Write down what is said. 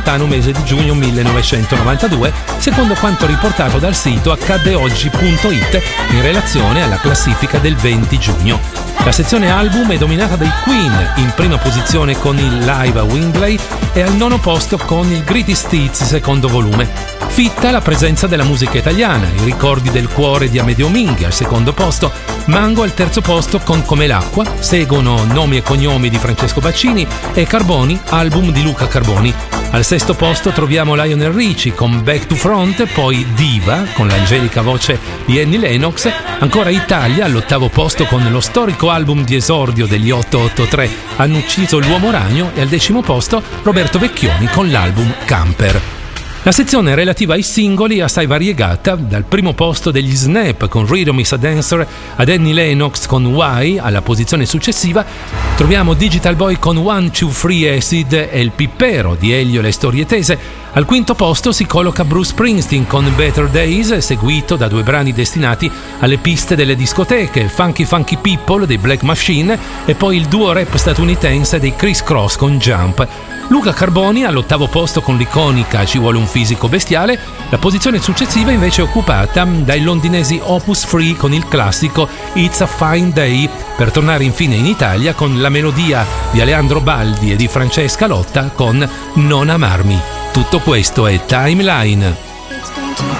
lontano mese di giugno 1992, secondo quanto riportato dal sito accaddeoggi.it in relazione alla classifica del 20 giugno. La sezione album è dominata dai Queen, in prima posizione con il Live a Wembley e al 9° posto con il Greatest Hits secondo volume. Fitta la presenza della musica italiana, i ricordi del cuore di Amedeo Minghi al 2° posto, Mango al 3° posto con Come l'acqua, seguono Nomi e cognomi di Francesco Baccini e Carboni, album di Luca Carboni. Al 6° posto troviamo Lionel Richie con Back to Front, poi Diva con l'angelica voce di Annie Lennox, ancora Italia all'8° posto con lo storico album di esordio degli 883 Hanno ucciso l'uomo ragno e al 10° posto Roberto Vecchioni con l'album Camper. La sezione relativa ai singoli è assai variegata, dal 1° posto degli Snap con Rhythm is a Dancer ad Annie Lennox con Why, alla posizione successiva troviamo Digital Boy con 1, 2, 3 Acid e Il Pippero di Elio e le storie tese. Al 5° posto si colloca Bruce Springsteen con Better Days, seguito da 2 brani destinati alle piste delle discoteche, Funky Funky People dei Black Machine e poi il duo rap statunitense dei Criss Cross con Jump. Luca Carboni all'8° posto con l'iconica Ci vuole un fisico bestiale. La posizione successiva invece è occupata dai londinesi Opus Free con il classico It's a Fine Day, per tornare infine in Italia con la melodia di Aleandro Baldi e di Francesca Lotta con Non amarmi. Tutto questo è Timeline.